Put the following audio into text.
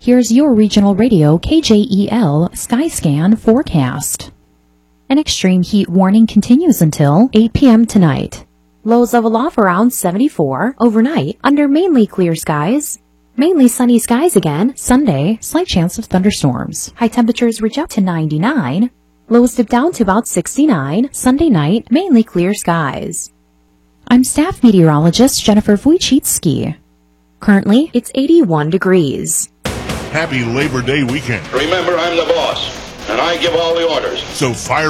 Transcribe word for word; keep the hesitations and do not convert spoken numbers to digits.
Here's your regional radio K J E L Skyscan forecast. An extreme heat warning continues until eight p.m. tonight. Lows level off around seventy-four overnight under mainly clear skies. Mainly sunny skies again Sunday, slight chance of thunderstorms. High temperatures reach up to ninety-nine. Lows dip down to about sixty-nine Sunday night, mainly clear skies. I'm staff meteorologist Jennifer Wojcicki. Currently, it's eighty-one degrees. Happy Labor Day weekend. Remember, I'm the boss, and I give all the orders. So fire